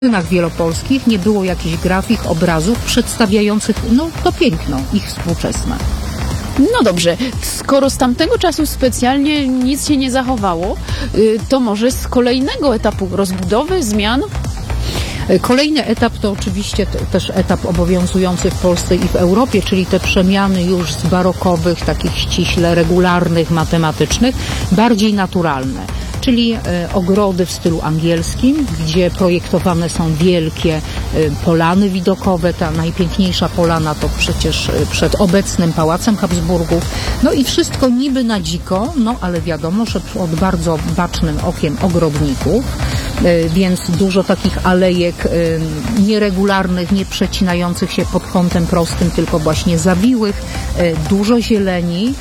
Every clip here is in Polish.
magazynach wielopolskich nie było jakichś grafik, obrazów przedstawiających to piękno ich współczesne. No dobrze, skoro z tamtego czasu specjalnie nic się nie zachowało, to może z kolejnego etapu rozbudowy, zmian? Kolejny etap to oczywiście też etap obowiązujący w Polsce i w Europie, czyli te przemiany już z barokowych, takich ściśle regularnych, matematycznych, bardziej naturalne. Czyli ogrody w stylu angielskim, gdzie projektowane są wielkie polany widokowe. Ta najpiękniejsza polana to przecież przed obecnym Pałacem Habsburgów. No i wszystko niby na dziko, ale wiadomo, że pod bardzo bacznym okiem ogrodników, więc dużo takich alejek nieregularnych, nie przecinających się pod kątem prostym, tylko właśnie zawiłych, dużo zieleni.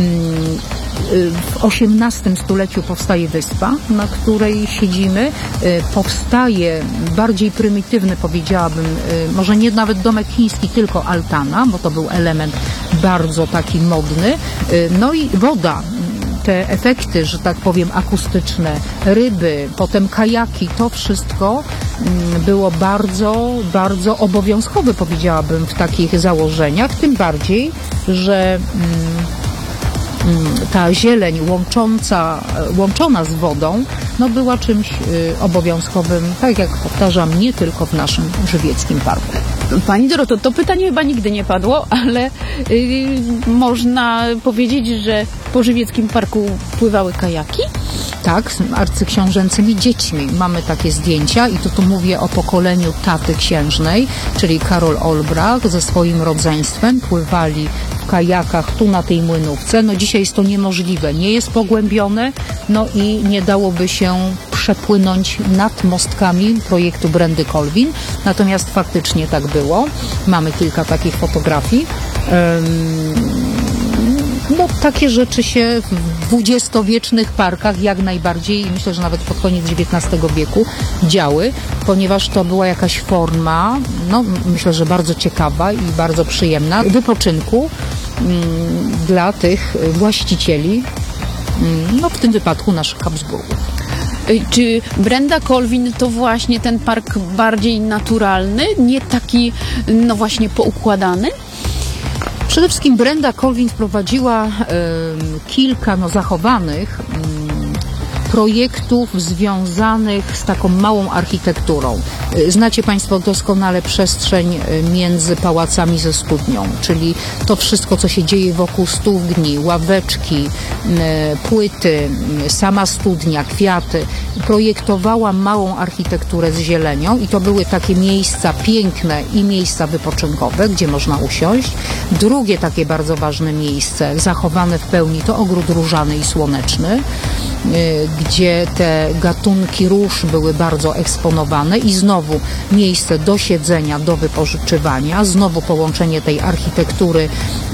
W XVIII stuleciu powstaje wyspa, na której siedzimy. Powstaje bardziej prymitywny, powiedziałabym, może nie nawet domek chiński, tylko altana, bo to był element bardzo taki modny. No i woda. Te efekty, że tak powiem, akustyczne, ryby, potem kajaki, to wszystko było bardzo, bardzo obowiązkowe, powiedziałabym, w takich założeniach, tym bardziej, że ta zieleń łączona z wodą, była czymś obowiązkowym, tak jak powtarzam, nie tylko w naszym żywieckim parku. Pani Doroto, to pytanie chyba nigdy nie padło, ale można powiedzieć, że po żywieckim parku pływały kajaki? Tak, z arcyksiążęcymi dziećmi. Mamy takie zdjęcia i tu mówię o pokoleniu taty księżnej, czyli Karol Olbrach ze swoim rodzeństwem pływali w kajakach tu na tej młynówce. Dzisiaj jest to niemożliwe, nie jest pogłębione, i nie dałoby się przepłynąć nad mostkami projektu Brendy Colvin. Natomiast faktycznie tak było. Mamy kilka takich fotografii. Takie rzeczy się w dwudziestowiecznych parkach jak najbardziej, i myślę, że nawet pod koniec XIX wieku działy, ponieważ to była jakaś forma, myślę, że bardzo ciekawa i bardzo przyjemna wypoczynku dla tych właścicieli, w tym wypadku naszych Habsburgów. Czy Brenda Colvin to właśnie ten park bardziej naturalny, nie taki, właśnie poukładany? Przede wszystkim Brenda Colvin wprowadziła kilka zachowanych projektów związanych z taką małą architekturą. Znacie Państwo doskonale przestrzeń między pałacami ze studnią, czyli to wszystko, co się dzieje wokół studni, ławeczki, płyty, sama studnia, kwiaty. Projektowała małą architekturę z zielenią i to były takie miejsca piękne i miejsca wypoczynkowe, gdzie można usiąść. Drugie takie bardzo ważne miejsce, zachowane w pełni, to ogród różany i słoneczny, gdzie te gatunki róż były bardzo eksponowane i znowu miejsce do siedzenia, do wypożyczywania, znowu połączenie tej architektury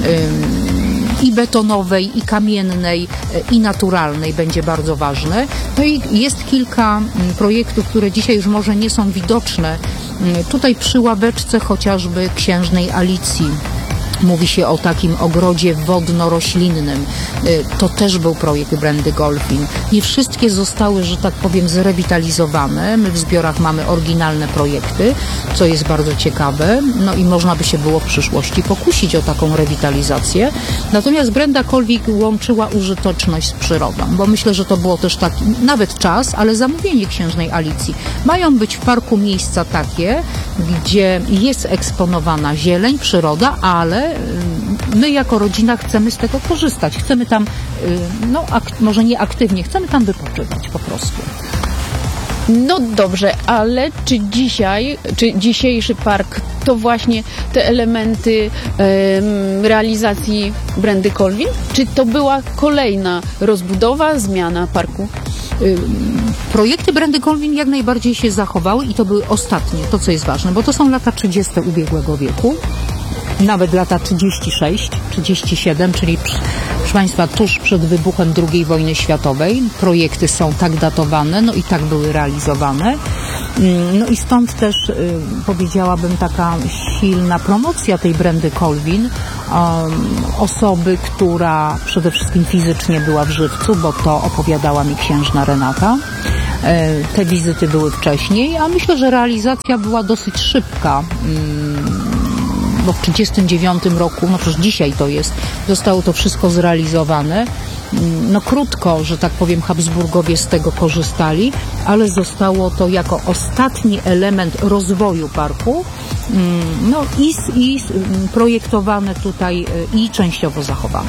i betonowej, i kamiennej, i naturalnej będzie bardzo ważne. I jest kilka projektów, które dzisiaj już może nie są widoczne. Tutaj przy ławeczce chociażby księżnej Alicji. Mówi się o takim ogrodzie wodno-roślinnym. To też był projekt Brendy Colvin. Nie wszystkie zostały, że tak powiem, zrewitalizowane. My w zbiorach mamy oryginalne projekty, co jest bardzo ciekawe. I można by się było w przyszłości pokusić o taką rewitalizację. Natomiast Brenda Colvin łączyła użyteczność z przyrodą, bo myślę, że to było też taki, nawet czas, ale zamówienie księżnej Alicji. Mają być w parku miejsca takie, gdzie jest eksponowana zieleń, przyroda, ale my jako rodzina chcemy z tego korzystać. Chcemy tam, może nie aktywnie, chcemy tam wypoczywać po prostu. No dobrze, ale czy dzisiejszy park to właśnie te elementy realizacji Brendy Colvin? Czy to była kolejna rozbudowa, zmiana parku? Projekty Brendy Colvin jak najbardziej się zachowały i to były ostatnie, to co jest ważne, bo to są lata 30. ubiegłego wieku. Nawet lata 36, 37, czyli proszę Państwa, tuż przed wybuchem II wojny światowej. Projekty są tak datowane, i tak były realizowane. I stąd też powiedziałabym taka silna promocja tej Brendy Colvin, osoby, która przede wszystkim fizycznie była w żywcu, bo to opowiadała mi księżna Renata. Te wizyty były wcześniej, a myślę, że realizacja była dosyć szybka. Bo w 1939 roku, no przecież dzisiaj to jest, zostało to wszystko zrealizowane. No krótko, że tak powiem, Habsburgowie z tego korzystali, ale zostało to jako ostatni element rozwoju parku, no i projektowane tutaj i częściowo zachowane.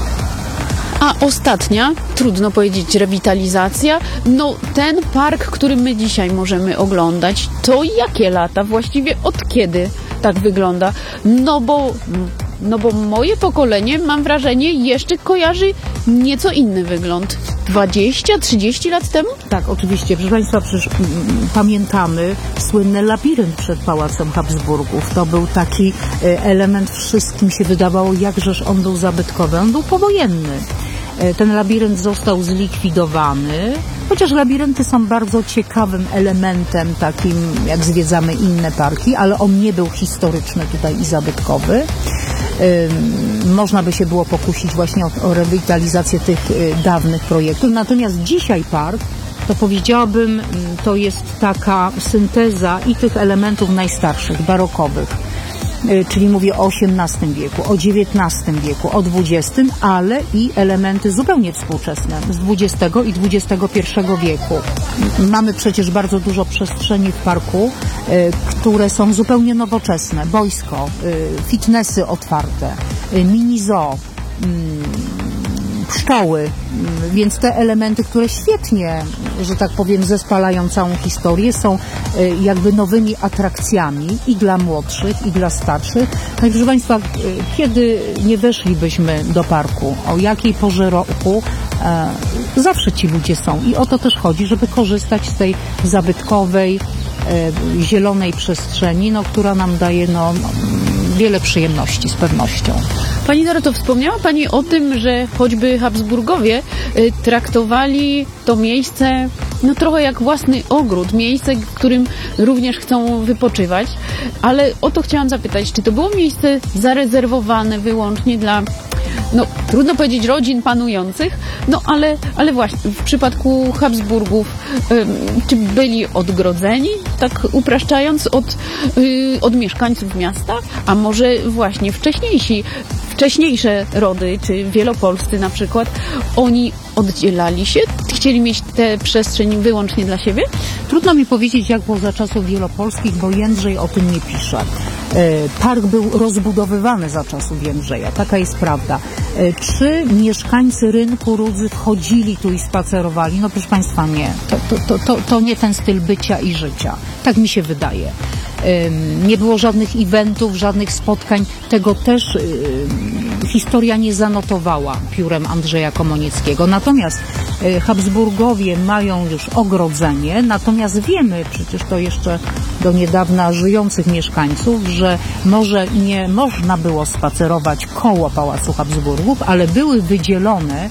A ostatnia, trudno powiedzieć rewitalizacja, no ten park, który my dzisiaj możemy oglądać, to jakie lata? Właściwie od kiedy tak wygląda? No bo moje pokolenie, mam wrażenie, jeszcze kojarzy nieco inny wygląd. 20-30 lat temu? Tak, oczywiście. Proszę Państwa, przecież pamiętamy słynny labirynt przed Pałacem Habsburgów. To był taki element, wszystkim się wydawało, jakżeż on był zabytkowy. On był powojenny. Ten labirynt został zlikwidowany, chociaż labirynty są bardzo ciekawym elementem, takim jak zwiedzamy inne parki, ale on nie był historyczny tutaj i zabytkowy. Można by się było pokusić właśnie o rewitalizację tych dawnych projektów. Natomiast dzisiaj park, to powiedziałabym, to jest taka synteza i tych elementów najstarszych, barokowych, czyli mówię o XVIII wieku, o XIX wieku, o XX, ale i elementy zupełnie współczesne z XX i XXI wieku. Mamy przecież bardzo dużo przestrzeni w parku, które są zupełnie nowoczesne. Boisko, fitnessy otwarte, mini zoo, pszczoły, więc te elementy, które świetnie, że tak powiem, zespalają całą historię, są jakby nowymi atrakcjami i dla młodszych, i dla starszych. No i proszę Państwa, kiedy nie weszlibyśmy do parku, o jakiej porze roku, zawsze ci ludzie są i o to też chodzi, żeby korzystać z tej zabytkowej, zielonej przestrzeni, no, która nam daje wiele przyjemności z pewnością. Pani Doroto, wspomniała Pani o tym, że choćby Habsburgowie traktowali to miejsce trochę jak własny ogród, miejsce, w którym również chcą wypoczywać, ale o to chciałam zapytać, czy to było miejsce zarezerwowane wyłącznie dla, trudno powiedzieć rodzin panujących, ale właśnie w przypadku Habsburgów, czy byli odgrodzeni, tak upraszczając, od mieszkańców miasta, a może właśnie wcześniejsze rody, czy wielopolscy na przykład, oni oddzielali się, chcieli mieć tę przestrzeń wyłącznie dla siebie? Trudno mi powiedzieć, jak było za czasów wielopolskich, bo Jędrzej o tym nie pisze. Park był rozbudowywany za czasów Jędrzeja, taka jest prawda. Czy mieszkańcy rynku Rudzy wchodzili tu i spacerowali? No proszę Państwa, nie. To nie ten styl bycia i życia. Tak mi się wydaje. Nie było żadnych eventów, żadnych spotkań. Tego też historia nie zanotowała piórem Andrzeja Komonieckiego. Natomiast Habsburgowie mają już ogrodzenie, natomiast wiemy, przecież to jeszcze do niedawna żyjących mieszkańców, że może nie można było spacerować koło Pałacu Habsburgów, ale były wydzielone,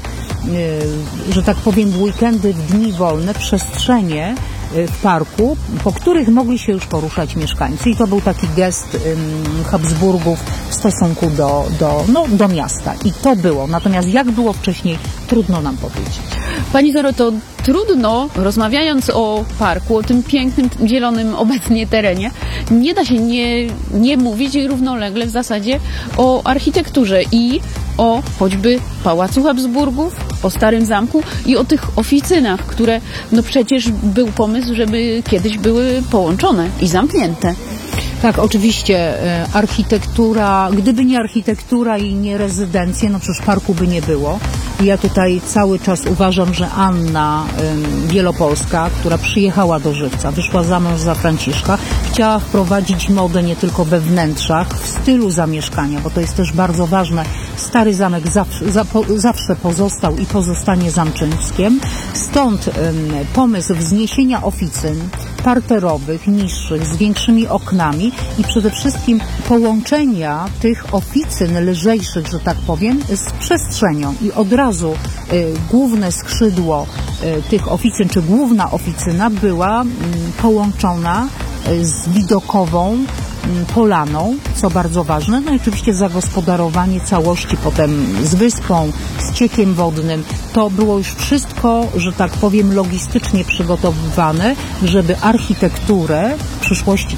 że tak powiem, w weekendy, w dni wolne, przestrzenie w parku, po których mogli się już poruszać mieszkańcy i to był taki gest Habsburgów w stosunku do miasta. I to było. Natomiast jak było wcześniej, trudno nam powiedzieć. Pani Doroto, trudno, rozmawiając o parku, o tym pięknym, zielonym obecnie terenie, nie da się nie mówić równolegle w zasadzie o architekturze i o choćby Pałacu Habsburgów, o Starym Zamku i o tych oficynach, które przecież był pomysł, żeby kiedyś były połączone i zamknięte. Tak, oczywiście architektura, gdyby nie architektura i nie rezydencje, przecież parku by nie było. Ja tutaj cały czas uważam, że Anna Wielopolska, która przyjechała do Żywca, wyszła za mąż za Franciszka, chciała wprowadzić modę nie tylko we wnętrzach, w stylu zamieszkania, bo to jest też bardzo ważne. Stary zamek zawsze pozostał i pozostanie zamczyńskiem. Stąd pomysł wzniesienia oficyn parterowych, niższych, z większymi oknami i przede wszystkim połączenia tych oficyn lżejszych, że tak powiem, z przestrzenią. I od razu główne skrzydło tych oficyn, czy główna oficyna była połączona z widokową polaną, co bardzo ważne. No i oczywiście zagospodarowanie całości potem z wyspą, z ciekiem wodnym. To było już wszystko, że tak powiem, logistycznie przygotowywane, żeby architekturę w przyszłości